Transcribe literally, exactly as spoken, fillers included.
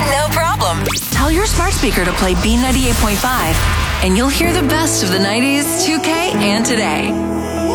No problem. Tell your smart speaker to play B ninety-eight point five, and you'll hear the best of the nineties, two K, and today.